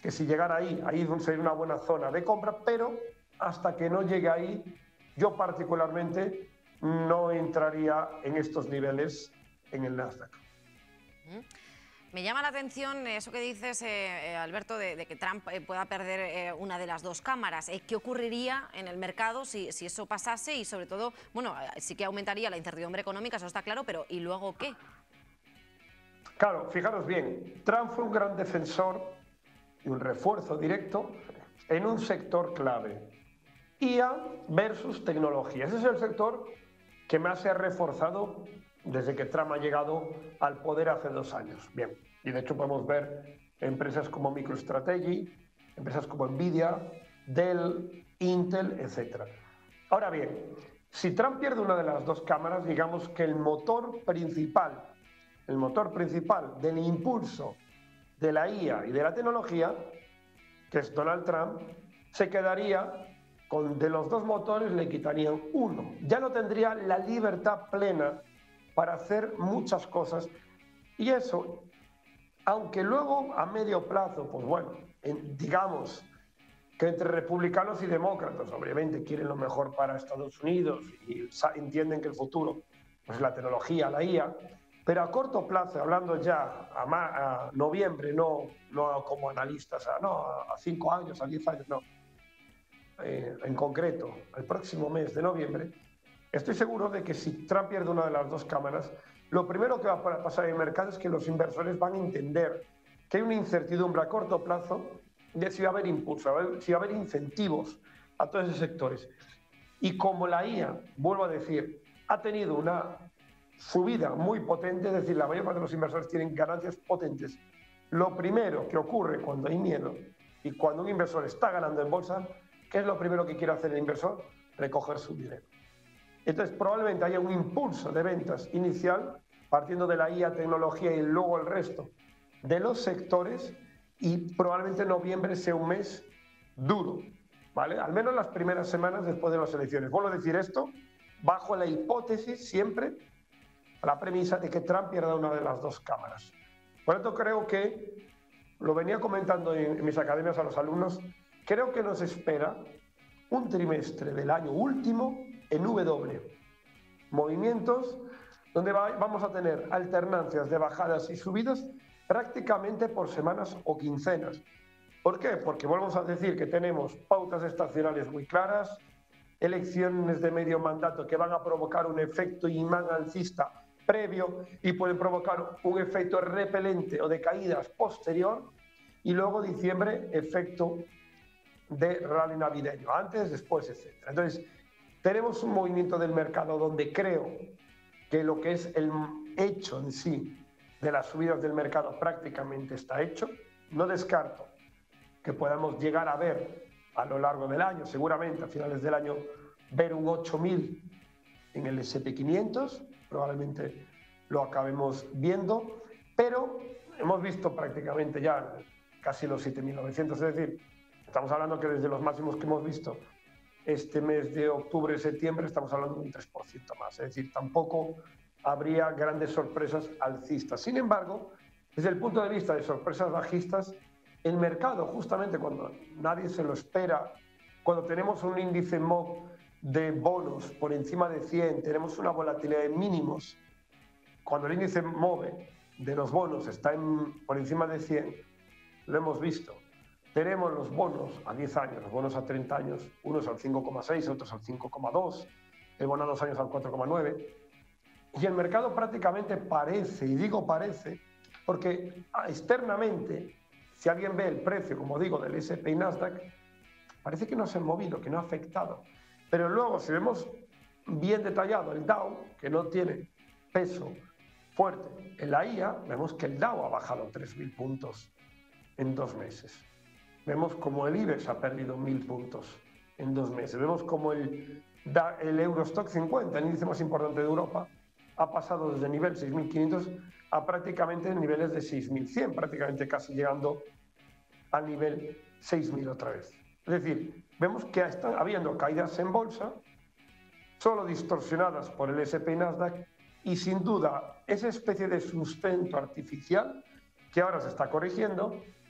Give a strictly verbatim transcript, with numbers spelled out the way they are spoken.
que si llegara ahí, ahí sería una buena zona de compra, pero hasta que no llegue ahí, yo particularmente no entraría en estos niveles en el Nasdaq. Me llama la atención eso que dices, eh, Alberto, de, de que Trump eh, pueda perder eh, una de las dos cámaras. Eh, ¿Qué ocurriría en el mercado si, si eso pasase? Y sobre todo, bueno, sí que aumentaría la incertidumbre económica, eso está claro, pero ¿y luego qué? Claro, fijaros bien, Trump fue un gran defensor y un refuerzo directo en un sector clave. I A versus tecnología. Ese es el sector que más se ha reforzado desde que Trump ha llegado al poder hace dos años. Bien, y de hecho podemos ver empresas como MicroStrategy, empresas como Nvidia, Dell, Intel, etcétera. Ahora bien, si Trump pierde una de las dos cámaras, digamos que el motor principal, el motor principal del impulso de la I A y de la tecnología, que es Donald Trump, se quedaría con, de los dos motores le quitarían uno. Ya no tendría la libertad plena para hacer muchas cosas. Y eso, aunque luego a medio plazo, pues bueno, en, digamos que entre republicanos y demócratas, obviamente quieren lo mejor para Estados Unidos y entienden que el futuro pues la tecnología, la I A, pero a corto plazo, hablando ya a, a noviembre, no, no como analistas, a, no, a cinco años, a diez años, no. Eh, en concreto, el próximo mes de noviembre, estoy seguro de que si Trump pierde una de las dos cámaras, lo primero que va a pasar en el mercado es que los inversores van a entender que hay una incertidumbre a corto plazo de si va a haber impulso, si va a haber incentivos a todos esos sectores. Y como la I A, vuelvo a decir, ha tenido una subida muy potente, es decir, la mayor parte de los inversores tienen ganancias potentes, lo primero que ocurre cuando hay miedo y cuando un inversor está ganando en bolsa, ¿qué es lo primero que quiere hacer el inversor? Recoger su dinero. Entonces, probablemente haya un impulso de ventas inicial, partiendo de la I A, tecnología y luego el resto de los sectores, y probablemente noviembre sea un mes duro, ¿vale? Al menos las primeras semanas después de las elecciones. Vuelvo a decir esto bajo la hipótesis, siempre, la premisa de que Trump pierda una de las dos cámaras. Por eso creo que, lo venía comentando en, en mis academias a los alumnos, creo que nos espera un trimestre del año último en W. Movimientos donde va, vamos a tener alternancias de bajadas y subidas prácticamente por semanas o quincenas. ¿Por qué? Porque volvemos a decir que tenemos pautas estacionales muy claras, elecciones de medio mandato que van a provocar un efecto imán alcista previo y pueden provocar un efecto repelente o de caídas posterior, y luego diciembre, efecto de rally navideño, antes, después, etcétera. Entonces, tenemos un movimiento del mercado donde creo que lo que es el hecho en sí de las subidas del mercado prácticamente está hecho. No descarto que podamos llegar a ver a lo largo del año, seguramente a finales del año, ver un ocho mil en el ese and pe quinientos, probablemente lo acabemos viendo, pero hemos visto prácticamente ya casi los siete mil novecientos, es decir, estamos hablando que desde los máximos que hemos visto este mes de octubre y septiembre estamos hablando de un tres por ciento más, es decir, tampoco habría grandes sorpresas alcistas. Sin embargo, desde el punto de vista de sorpresas bajistas, el mercado, justamente cuando nadie se lo espera, cuando tenemos un índice M O B de bonos por encima de cien, tenemos una volatilidad de mínimos, cuando el índice M O B de los bonos está en, por encima de cien, lo hemos visto. Tenemos los bonos a diez años, los bonos a treinta años, unos al cinco coma seis, otros al cinco coma dos, el bono a dos años al cuatro coma nueve. Y el mercado prácticamente parece, y digo parece, porque externamente, si alguien ve el precio, como digo, del ese and pe y Nasdaq, parece que no se ha movido, que no ha afectado. Pero luego, si vemos bien detallado el Dow, que no tiene peso fuerte en la I A, vemos que el Dow ha bajado tres mil puntos en dos meses. Vemos como el IBEX ha perdido mil puntos en dos meses. Vemos como el, el Eurostock cincuenta, el índice más importante de Europa, ha pasado desde el nivel seis mil quinientos a prácticamente niveles de seis mil cien, prácticamente casi llegando al nivel seis mil otra vez. Es decir, vemos que están habiendo caídas en bolsa, solo distorsionadas por el ese and pe y Nasdaq, y sin duda esa especie de sustento artificial que ahora se está corrigiendo